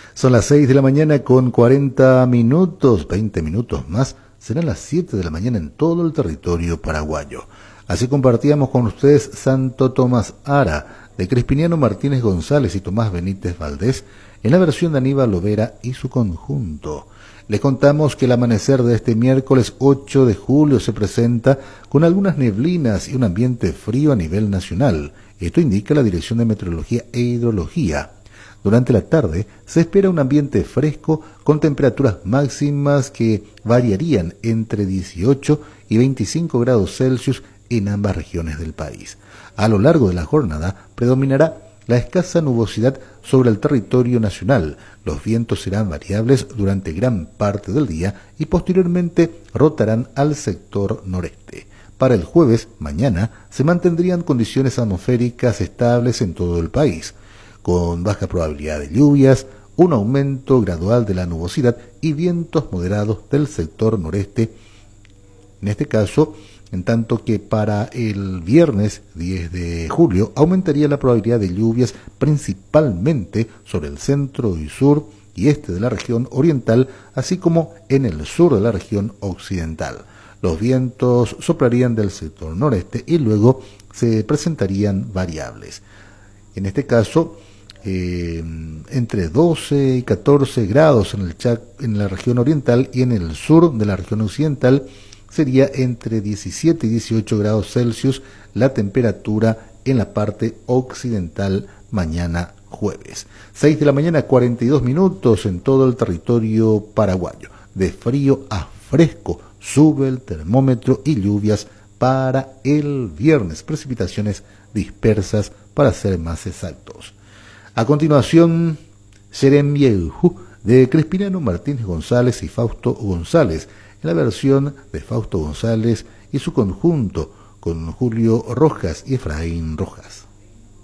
Son las 6 de la mañana con 40 minutos, 20 minutos más. Serán las 7 de la mañana en todo el territorio paraguayo. Así compartíamos con ustedes Santo Tomás Ara, de Crespiniano Martínez González y Tomás Benítez Valdés, en la versión de Aníbal Lovera y su conjunto. Les contamos que el amanecer de este miércoles 8 de julio se presenta con algunas neblinas y un ambiente frío a nivel nacional. Esto indica la Dirección de Meteorología e Hidrología. Durante la tarde se espera un ambiente fresco con temperaturas máximas que variarían entre 18 y 25 grados Celsius en ambas regiones del país. A lo largo de la jornada predominará la escasa nubosidad sobre el territorio nacional. Los vientos serán variables durante gran parte del día y posteriormente rotarán al sector noreste. Para el jueves, mañana, se mantendrían condiciones atmosféricas estables en todo el país, con baja probabilidad de lluvias, un aumento gradual de la nubosidad y vientos moderados del sector noreste. En este caso, en tanto que para el viernes 10 de julio aumentaría la probabilidad de lluvias principalmente sobre el centro y sur y este de la región oriental, así como en el sur de la región occidental. Los vientos soplarían del sector noreste y luego se presentarían variables. En este caso, entre 12 y 14 grados en la región oriental y en el sur de la región occidental sería entre 17 y 18 grados Celsius la temperatura en la parte occidental mañana jueves. 6 de la mañana, 42 minutos en todo el territorio paraguayo. De frío a fresco sube el termómetro y lluvias para el viernes. Precipitaciones dispersas para ser más exactos. A continuación, Serem Vieju de Crespiniano Martínez González y Fausto González, en la versión de Fausto González y su conjunto con Julio Rojas y Efraín Rojas.